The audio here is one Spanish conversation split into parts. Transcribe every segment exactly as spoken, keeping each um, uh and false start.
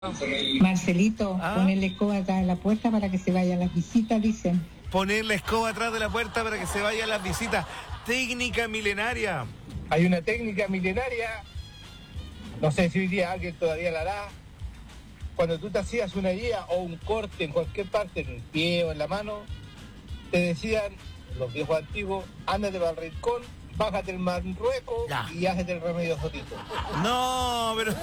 Marcelito, ¿Ah? ponerle escoba atrás de la puerta para que se vayan las visitas, dicen. Poner la escoba atrás de la puerta para que se vayan las visitas. Técnica milenaria. Hay una técnica milenaria, no sé si hoy día alguien todavía la hará. Cuando tú te hacías una herida o un corte en cualquier parte, en el pie o en la mano, te decían, los viejos antiguos, ándate para el rincón, bájate el Marruecos Ya. y hazte el remedio solito. No, pero...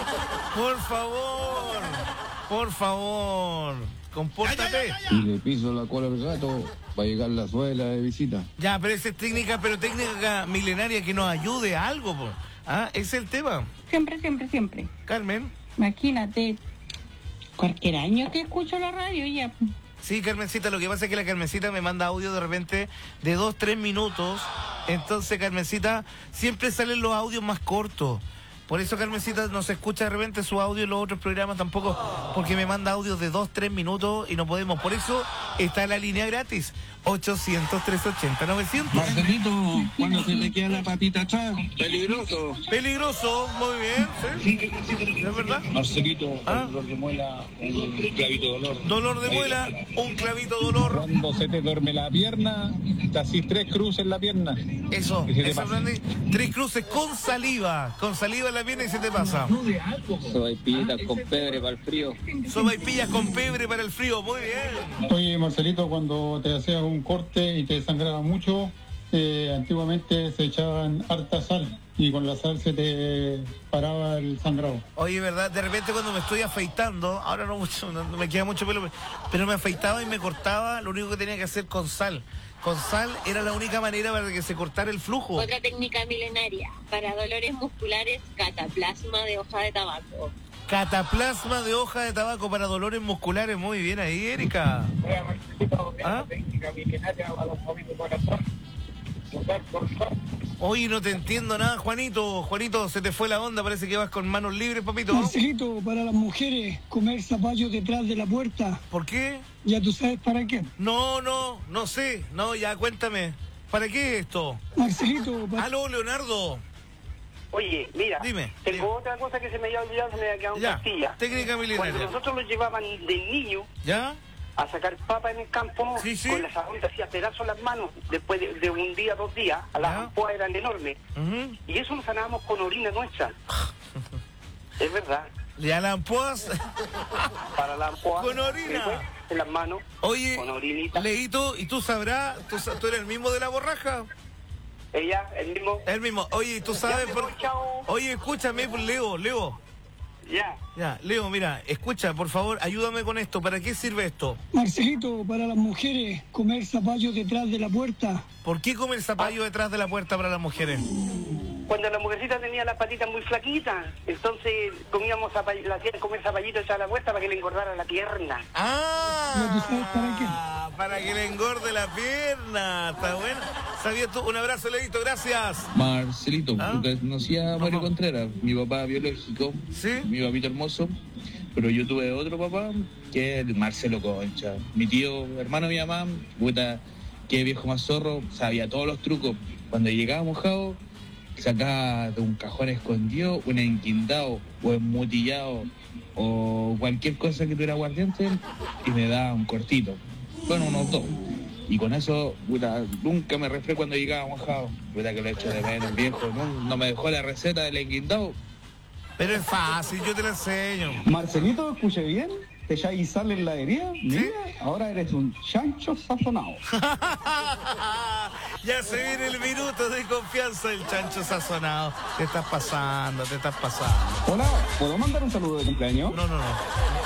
Por favor. Por favor. Compórtate. Y le piso la cola al gato va a llegar la suela de visita. Ya, pero esa es técnica, pero técnica milenaria que nos ayude a algo, po. Ah, ese es el tema. Siempre, siempre, siempre. Carmen. Imagínate, cualquier año que escucho la radio ya. Sí, Carmencita, lo que pasa es que la Carmencita me manda audio de repente de dos, tres minutos. Entonces, Carmencita, siempre salen los audios más cortos. Por eso, Carmencita, no se escucha de repente su audio en los otros programas tampoco, porque me manda audios de dos, tres minutos y no podemos. Por eso está la línea gratis, ochocientos, trescientos ochenta, novecientos. Marcelito, cuando se le queda la patita atrás, peligroso. Peligroso, muy bien, ¿sí? ¿Es verdad? Marcelito, ¿Ah? dolor de muela, un clavito de dolor. Dolor de muela, un clavito dolor. Cuando se te duerme la pierna, te haces tres cruces en la pierna. Eso, ¿Y qué te eso pasa? aprendí. Tres cruces con saliva, con saliva en la pierna y se te pasa. Sopaipillitas con pebre para el frío. Sopaipillas con pebre para el frío, muy bien. Oye, Marcelito, cuando te hacías un corte y te sangraba mucho, eh, antiguamente se echaban harta sal y con la sal se te paraba el sangrado. Oye, ¿verdad? De repente cuando me estoy afeitando, ahora no mucho, no, no me queda mucho pelo, pero me afeitaba y me cortaba, lo único que tenía que hacer con sal. Con sal era la única manera para que se cortara el flujo. Otra técnica milenaria, para dolores musculares, cataplasma de hoja de tabaco. Cataplasma de hoja de tabaco para dolores musculares, muy bien ahí, Erika. ¿Ah? Técnica milenaria a los móviles corazón. Oye, no te entiendo nada, Juanito. Juanito, se te fue la onda, parece que vas con manos libres, papito. Marcelito, para las mujeres, comer zapallo detrás de la puerta. ¿Por qué? Ya tú sabes para qué. No, no, no sé. No, ya cuéntame. ¿Para qué esto? Marcelito, para... Aló, Leonardo. Oye, mira, Dime, tengo dime. otra cosa que se me había olvidado, se me había quedado en Ya, Castilla. técnica Cuando milenaria. nosotros los llevaban de niño ¿Ya? a sacar papa en el campo, Sí, sí. con las agujas hacía pedazos las manos, después de, de un día, dos días, a las Ya. ampollas eran enormes. Ujú. Y eso lo sanábamos con orina nuestra. Es verdad. ¿Ya la ampoas? Para la ampolla. Con orina. después, en las manos. Oye, Con orinita. Leito, ¿y tú sabrás? ¿Tú, sa- tú eres el mismo de la borraja? Ella, el mismo. El mismo. Oye, ¿tú sabes Ya, por pues, chao. Oye, escúchame, pues, Leo, Leo. Ya. Ya, Leo, mira, escucha, por favor, ayúdame con esto. ¿Para qué sirve esto? Marcelito, para las mujeres, comer zapallo detrás de la puerta. ¿Por qué comer zapallo detrás de la puerta para las mujeres? Cuando la mujercita tenía las patitas muy flaquitas, entonces comíamos zapall- la hacían comer zapallito echar la vuelta para que le engordara la pierna. Ya tú sabes para qué. ¡Ah! Para que le engorde la pierna. Está bueno. ¿Sabías tú? Un abrazo, Leito, gracias. Marcelito, ¿Ah? yo conocía a Mario Ajá. Contreras, mi papá biológico, ¿Sí? mi papito hermoso, pero yo tuve otro papá que es el Marcelo Concha. Mi tío, hermano de mi mamá, puta, qué viejo más zorro, sabía todos los trucos. Cuando llegaba mojado, sacaba de un cajón escondido un enquindado o embotellado o cualquier cosa que tuviera aguardiente y me daba un cortito. Bueno, unos dos. Y con eso, puta, nunca me refresqué cuando llegaba mojado. Puta que lo echo de menos, viejo. No, no me dejó la receta del enquindado. Pero es fácil, yo te lo enseño. Marcelito, escuche bien, te echáis sal en la herida, mira, ahora eres un chancho sazonado. Ya se viene el minuto de confianza del chancho sazonado. Te estás pasando, te estás pasando. Hola, ¿puedo mandar un saludo de cumpleaños? No, no, no.